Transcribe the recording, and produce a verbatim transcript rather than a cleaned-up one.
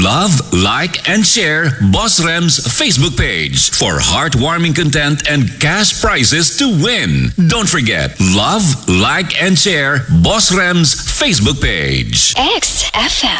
Love, like, and share Boss Rem's Facebook page for heartwarming content and cash prizes to win. Don't forget, love, like, and share Boss Rem's Facebook page. X F M.